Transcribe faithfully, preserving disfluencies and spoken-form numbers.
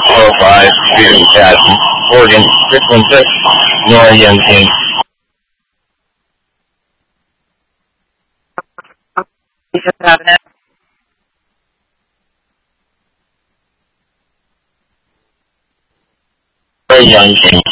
four five, Freedom Chat, Oregon, six one six, Nora Yankee. Nora Yankee.